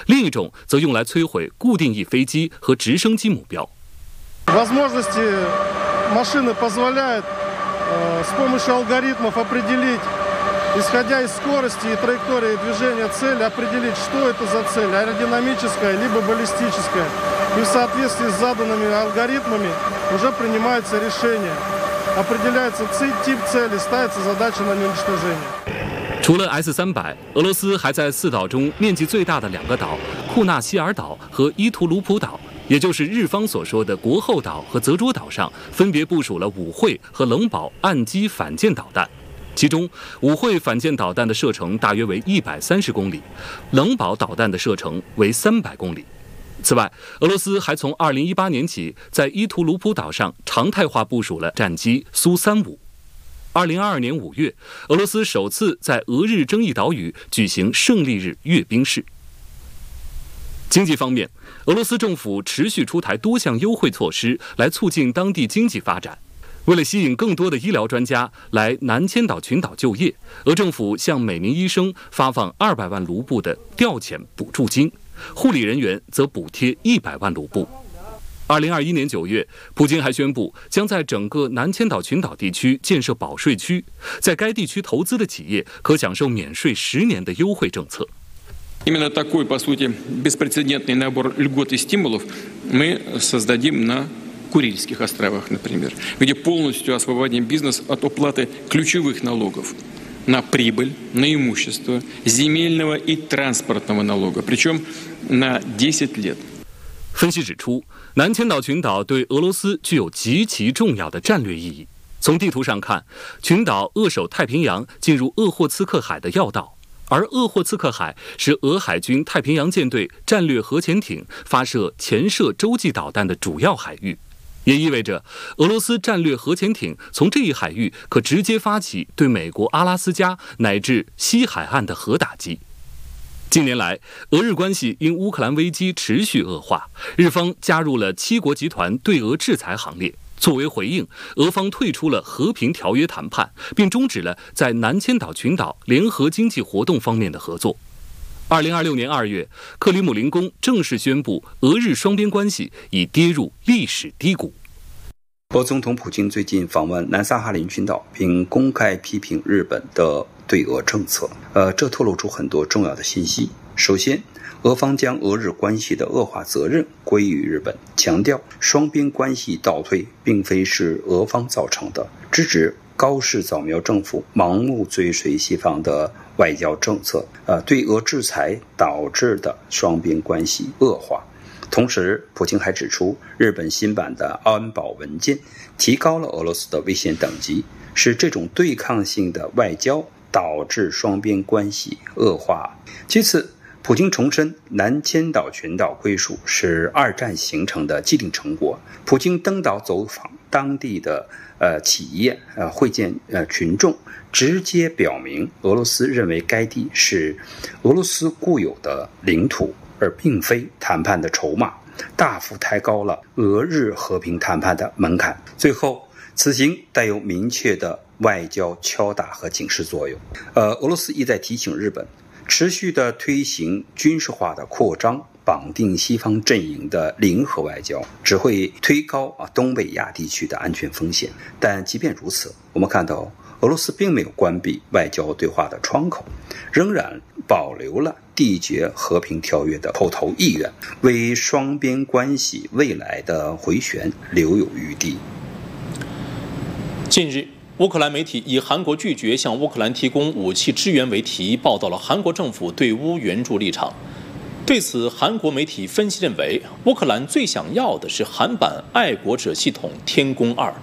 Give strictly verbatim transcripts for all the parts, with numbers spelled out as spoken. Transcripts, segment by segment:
另一种则用来摧毁固定翼飞机和直升机目标。 Возможности машины позволяют с помощью алгоритмов определить, исходя из скорости и траектории движения цели, определить, что это за цель, аэродинамическая либо баллистическая. И в соответствии с заданными алгоритмами уже принимается решение. Определяется тип цели, ставится задача на неуничтожение. 除了 S 三百，俄罗斯还在四岛中面积最大的两个岛库纳希尔岛和伊图卢普岛，也就是日方所说的国后岛和泽卓岛上，分别部署了武会和冷堡岸基反舰导弹。其中，武会反舰导弹的射程大约为一百三十公里，冷堡导弹的射程为三百公里。此外，俄罗斯还从二零一八年起在伊图卢普岛上常态化部署了战机苏三五。二零二二年五月，俄罗斯首次在俄日争议岛屿举行胜利日阅兵式。经济方面，俄罗斯政府持续出台多项优惠措施来促进当地经济发展。为了吸引更多的医疗专家来南千岛群岛就业，俄政府向每名医生发放二百万卢布的调遣补助金，护理人员则补贴一百万卢布。二零二一年九月，普京还宣布将在整个南千岛群岛地区建设保税区，在该地区投资的企业可享受免税十年的优惠政策。 Именно такой, по сути, беспрецедентный набор льгот и стимулов мы создадим на Курильских островах, например, где полностью освободим бизнес от уплаты ключевых налогов на прибыль, на имущество, земельного и транспортного налога, причем на десять лет. 分析指出，南千岛群岛对俄罗斯具有极其重要的战略意义。从地图上看，群岛扼守太平洋进入鄂霍次克海的要道，而鄂霍次克海是俄海军太平洋舰队战略核潜艇发射潜射洲际导弹的主要海域。也意味着俄罗斯战略核潜艇从这一海域可直接发起对美国阿拉斯加乃至西海岸的核打击。近年来，俄日关系因乌克兰危机持续恶化，日方加入了七国集团对俄制裁行列。作为回应，俄方退出了和平条约谈判，并终止了在南千岛群岛联合经济活动方面的合作。二零二六年二月，克里姆林宫正式宣布，俄日双边关系已跌入历史低谷。 俄总统普京最近访问南萨哈林群岛，并公开批评日本的对俄政策。呃，这透露出很多重要的信息。首先，俄方将俄日关系的恶化责任归于日本，强调双边关系倒退并非是俄方造成的，直指高市早苗政府盲目追随西方的外交政策，呃，对俄制裁导致的双边关系恶化。同时，普京还指出，日本新版的安保文件提高了俄罗斯的危险等级，是这种对抗性的外交导致双边关系恶化。其次，普京重申南千岛群岛归属是二战形成的既定成果。普京登岛走访当地的呃企业，呃会见呃群众，直接表明俄罗斯认为该地是俄罗斯固有的领土，而并非谈判的筹码，大幅抬高了俄日和平谈判的门槛。最后，此行带有明确的外交敲打和警示作用。呃，俄罗斯一再提醒日本，持续的推行军事化的扩张，绑定西方阵营的零和外交，只会推高啊东北亚地区的安全风险。但即便如此，我们看到俄罗斯并没有关闭外交对话的窗口，仍然保留了缔结和平条约的口头意愿，为双边关系未来的回旋留有余地。 近日，乌克兰媒体以韩国拒绝向乌克兰提供武器支援为题，报道了韩国政府对乌援助立场。对此，韩国媒体分析认为，乌克兰最想要的是韩版爱国者系统天宫二。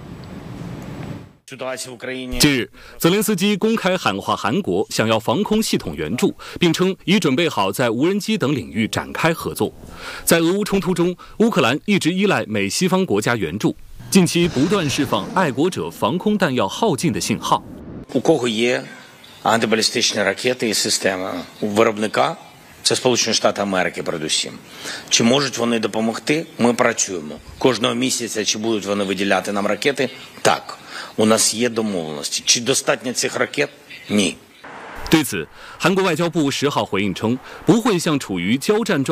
近日，泽连斯基公开喊话韩国想要防空系统援助，并称已准备好在无人机等领域展开合作。在俄乌冲突中，乌克兰一直依赖美西方国家援助，近期不断释放爱国者防空弹药耗尽的信号。 У кого є антибалістичні ракети і системи виробника? Це Сполучені Штати Америки передусім. Чи можуть вони допомогти? Ми працюємо. Кожного місяця чи будуть вони виділяти нам ракети? Так. У нас є домовленості. Чи достатньо цих ракет? Ні. 对此，韩国外交部十号回应称，不会向处于交战状